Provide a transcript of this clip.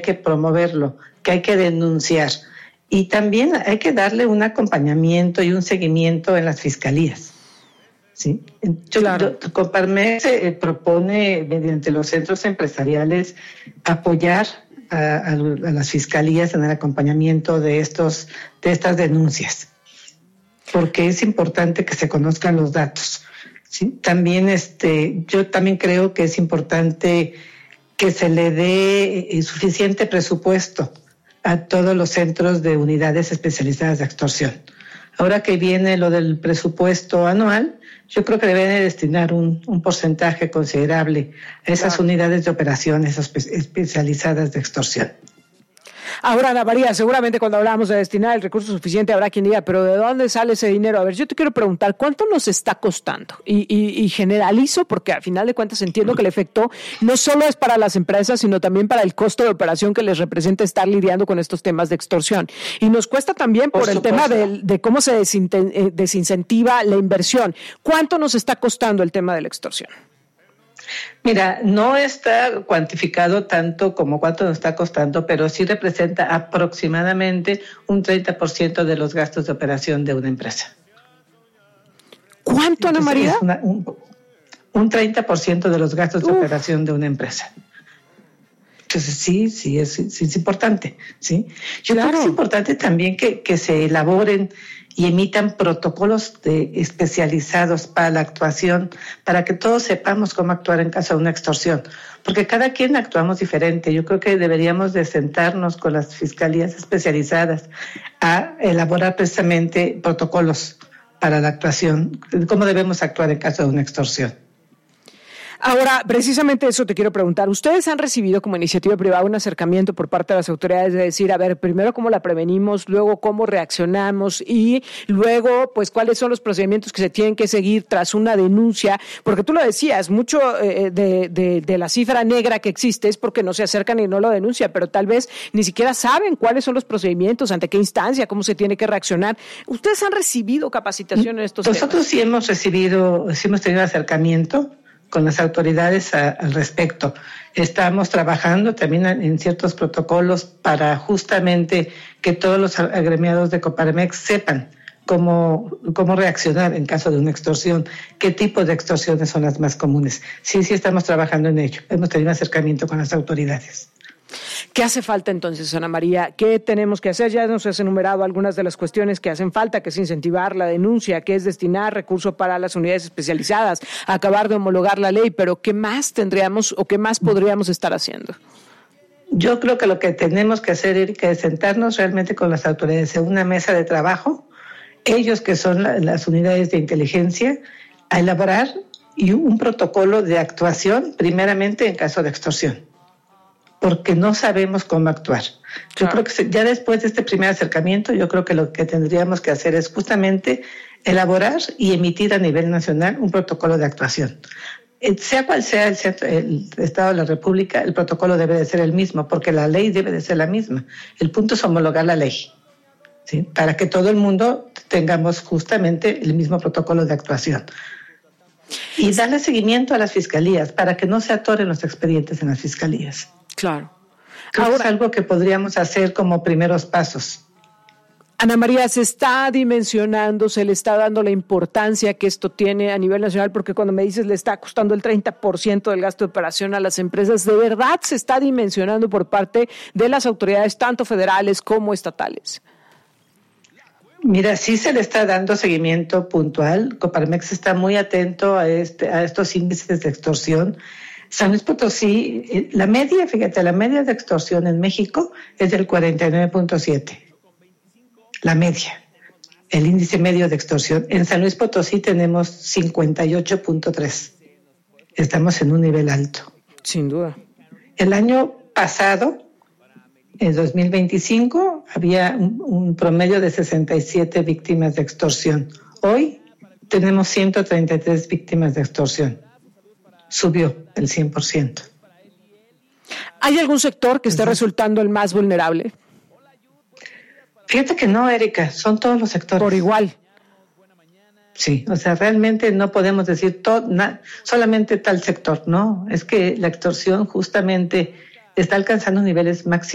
que promoverlo, que hay que denunciar. Y también hay que darle un acompañamiento y un seguimiento en las fiscalías. ¿Sí? Coparmex propone, mediante los centros empresariales, apoyar a las fiscalías en el acompañamiento de estas denuncias, porque es importante que se conozcan los datos. ¿Sí? También yo también creo que es importante que se le dé suficiente presupuesto a todos los centros de unidades especializadas de extorsión. Ahora que viene lo del presupuesto anual, yo creo que deben de destinar un porcentaje considerable a esas unidades de operaciones especializadas de extorsión. Ahora, Ana María, seguramente cuando hablamos de destinar el recurso suficiente habrá quien diga, pero ¿de dónde sale ese dinero? A ver, yo te quiero preguntar, ¿cuánto nos está costando? Y generalizo, porque al final de cuentas entiendo que el efecto no solo es para las empresas, sino también para el costo de operación que les representa estar lidiando con estos temas de extorsión. Y nos cuesta también por el tema de cómo se desincentiva la inversión. ¿Cuánto nos está costando el tema de la extorsión? Mira, no está cuantificado tanto como cuánto nos está costando, pero sí representa aproximadamente un 30% de los gastos de operación de una empresa. ¿Cuánto, Ana María? Un 30% de los gastos de operación de una empresa. Entonces sí es importante, ¿sí? Yo creo que es importante también que se elaboren y emitan protocolos especializados para la actuación, para que todos sepamos cómo actuar en caso de una extorsión, porque cada quien actuamos diferente. Yo creo que deberíamos de sentarnos con las fiscalías especializadas a elaborar precisamente protocolos para la actuación, cómo debemos actuar en caso de una extorsión. Ahora, precisamente eso te quiero preguntar. ¿Ustedes han recibido como iniciativa privada un acercamiento por parte de las autoridades de decir, a ver, primero cómo la prevenimos, luego cómo reaccionamos y luego, pues, cuáles son los procedimientos que se tienen que seguir tras una denuncia? Porque tú lo decías, mucho de la cifra negra que existe es porque no se acercan y no lo denuncian, pero tal vez ni siquiera saben cuáles son los procedimientos, ante qué instancia, cómo se tiene que reaccionar. ¿Ustedes han recibido capacitación en estos temas? Nosotros sí hemos tenido acercamiento con las autoridades al respecto. Estamos trabajando también en ciertos protocolos para justamente que todos los agremiados de Coparmex sepan cómo reaccionar en caso de una extorsión, qué tipo de extorsiones son las más comunes. Sí estamos trabajando en ello. Hemos tenido acercamiento con las autoridades. ¿Qué hace falta entonces, Ana María? ¿Qué tenemos que hacer? Ya nos has enumerado algunas de las cuestiones que hacen falta, que es incentivar la denuncia, que es destinar recursos para las unidades especializadas, acabar de homologar la ley, pero ¿qué más tendríamos o qué más podríamos estar haciendo? Yo creo que lo que tenemos que hacer, Erika, es sentarnos realmente con las autoridades en una mesa de trabajo, ellos que son las unidades de inteligencia, a elaborar un protocolo de actuación, primeramente en caso de extorsión, porque no sabemos cómo actuar. Yo creo que ya después de este primer acercamiento, yo creo que lo que tendríamos que hacer es justamente elaborar y emitir a nivel nacional un protocolo de actuación. Sea cual sea el Estado de la República, el protocolo debe de ser el mismo, porque la ley debe de ser la misma. El punto es homologar la ley, ¿sí? Para que todo el mundo tengamos justamente el mismo protocolo de actuación. Y darle seguimiento a las fiscalías para que no se atoren los expedientes en las fiscalías. Claro. Ahora, es algo que podríamos hacer como primeros pasos. Ana María, ¿se está dimensionando, se le está dando la importancia que esto tiene a nivel nacional? Porque cuando me dices le está costando el 30% del gasto de operación a las empresas, ¿de verdad se está dimensionando por parte de las autoridades, tanto federales como estatales? Mira, sí se le está dando seguimiento puntual. Coparmex está muy atento a estos índices de extorsión. San Luis Potosí, la media de extorsión en México es del 49.7. La media, el índice medio de extorsión. En San Luis Potosí tenemos 58.3. Estamos en un nivel alto. Sin duda. El año pasado, en 2025, había un promedio de 67 víctimas de extorsión. Hoy tenemos 133 víctimas de extorsión. Subió el 100%. ¿Hay algún sector que esté resultando el más vulnerable? Fíjate que no, Erika, son todos los sectores. Por igual. Sí, o sea, realmente no podemos decir solamente tal sector, ¿no? Es que la extorsión justamente está alcanzando niveles máximos.